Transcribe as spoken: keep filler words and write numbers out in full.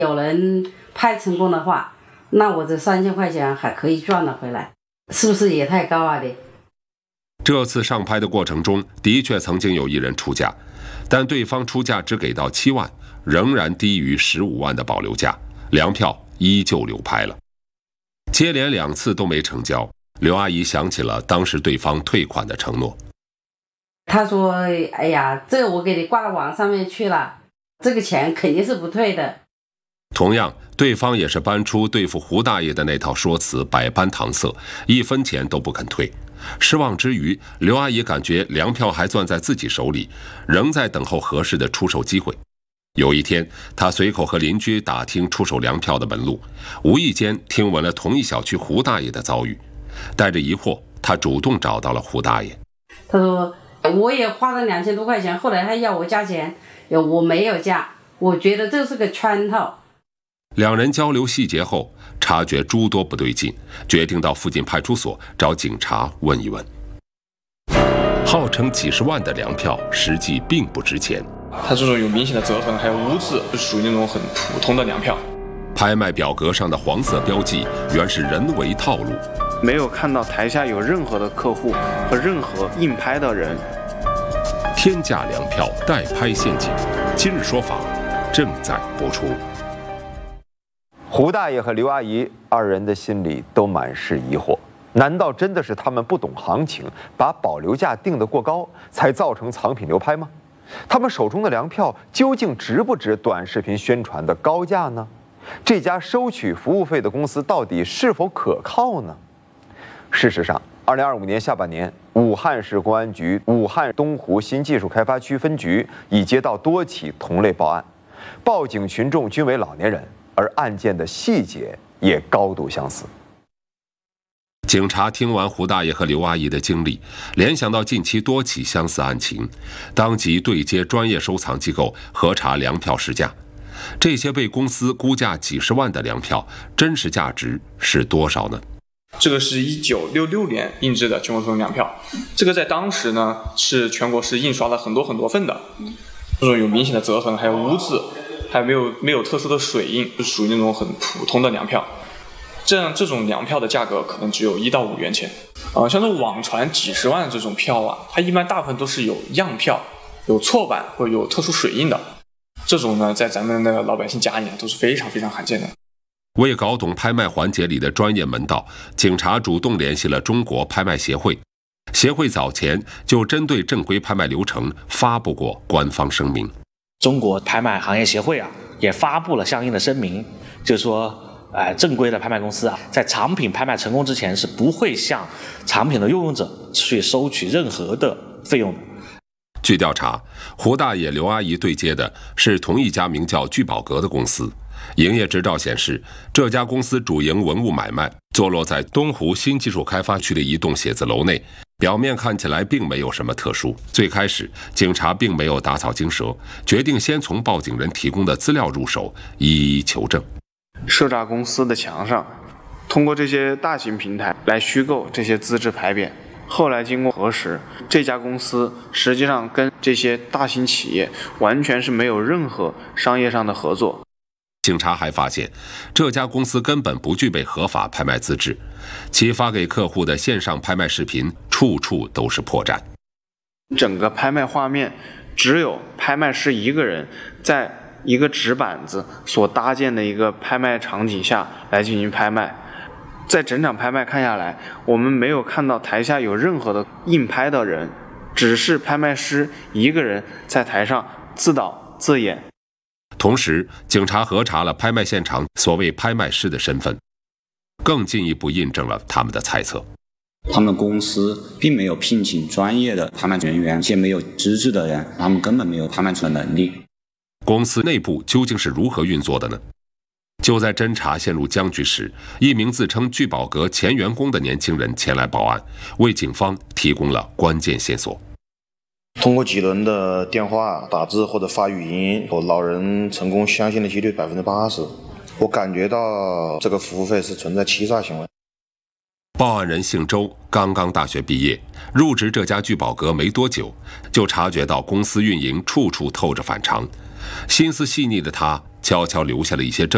有人拍成功的话，那我这三千块钱还可以赚得回来，是不是也太高啊的？ 这次上拍的过程中，的确曾经有一人出价，但对方出价只给到七万，仍然低于十五万的保留价，粮票依旧流拍了。接连两次都没成交，刘阿姨想起了当时对方退款的承诺。 她说：“哎呀，这个我给你挂到网上面去了，这个钱肯定是不退的。” 同样，对方也是搬出对付胡大爷的那套说辞，百般搪塞，一分钱都不肯退。失望之余，刘阿姨感觉粮票还攥在自己手里，仍在等候合适的出售机会。有一天，她随口和邻居打听出售粮票的门路，无意间听闻了同一小区胡大爷的遭遇。带着疑惑，她主动找到了胡大爷。 他说：“我也花了两千多块钱，后来还要我加钱，我没有加，我觉得这是个圈套。” 两人交流细节后，察觉诸多不对劲，决定到附近派出所找警察问一问。号称几十万的粮票，实际并不值钱。 它这种有明显的折痕，还有污渍，是属于那种很普通的粮票。 拍卖表格上的黄色标记，原是人为套路。 没有看到台下有任何的客户和任何应拍的人。 天价粮票代拍陷阱，今日说法正在播出。 胡大爷和刘阿姨二人的心里都满是疑惑，难道真的是他们不懂行情，把保留价定得过高，才造成藏品流拍吗？他们手中的粮票究竟值不值短视频宣传的高价呢？这家收取服务费的公司到底是否可靠呢？事实上，二零二五年下半年，武汉市公安局武汉东湖新技术开发区分局已接到多起同类报案，报警群众均为老年人，而案件的细节也高度相似。 警察听完胡大爷和刘阿姨的经历，联想到近期多起相似案情，当即对接专业收藏机构核查粮票市价。这些被公司估价几十万的粮票，真实价值是多少呢？ 这个是一九六六年印制的全国通用粮票，这个在当时呢是全国是印刷了很多很多份的，这种有明显的折痕，还有污渍，还没有没有特殊的水印，是属于那种很普通的粮票。这样这种粮票的价格可能只有一到五元钱，啊、呃，像是网传几十万的这种票啊，它一般大部分都是有样票、有错版或者有特殊水印的，这种呢，在咱们的老百姓家里都是非常非常罕见的。 为搞懂拍卖环节里的专业门道，警察主动联系了中国拍卖协会。协会早前就针对正规拍卖流程发布过官方声明。 中国拍卖行业协会啊，也发布了相应的声明，就是说，呃，正规的拍卖公司啊，在产品拍卖成功之前是不会向产品的拥有者去收取任何的费用的。 据调查，胡大爷、刘阿姨对接的是同一家名叫聚宝阁的公司。营业执照显示，这家公司主营文物买卖，坐落在东湖新技术开发区的一栋写字楼内。表面看起来并没有什么特殊。最开始，警察并没有打草惊蛇，决定先从报警人提供的资料入手，一一求证。 赊诈公司的墙上，通过这些大型平台来虚构这些资质牌匾。后来经过核实，这家公司实际上跟这些大型企业完全是没有任何商业上的合作。 警察还发现，这家公司根本不具备合法拍卖资质，其发给客户的线上拍卖视频处处都是破绽。 整个拍卖画面只有拍卖师一个人在一个纸板子所搭建的一个拍卖场景下来进行拍卖。在整场拍卖看下来，我们没有看到台下有任何的应拍的人，只是拍卖师一个人在台上自导自演。 同时，警察核查了拍卖现场所谓拍卖师的身份，更进一步印证了他们的猜测。 他们公司并没有聘请专业的拍卖人员，且没有资质的人，他们根本没有拍卖出的能力。 公司内部究竟是如何运作的呢？就在侦查陷入僵局时，一名自称聚宝阁前员工的年轻人前来报案，为警方提供了关键线索。 通过几轮的电话、打字或者发语音，我老人成功相信的几率百分之八十。我感觉到这个服务费是存在欺诈行为。 报案人姓周，刚刚大学毕业，入职这家聚宝阁没多久，就察觉到公司运营处处透着反常。心思细腻的他悄悄留下了一些证